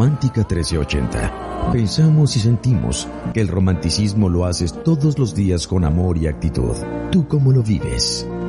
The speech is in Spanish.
Romántica 1380, pensamos y sentimos que el romanticismo lo haces todos los días con amor y actitud. ¿Tú cómo lo vives?